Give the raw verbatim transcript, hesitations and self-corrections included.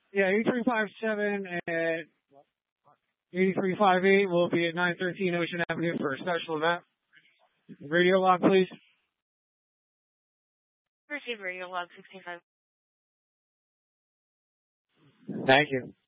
Yeah, eighty-three fifty-seven and eighty-three fifty-eight will be at nine thirteen Ocean Avenue for a special event. Radio log, please. Receive radio log sixteen five. Thank you.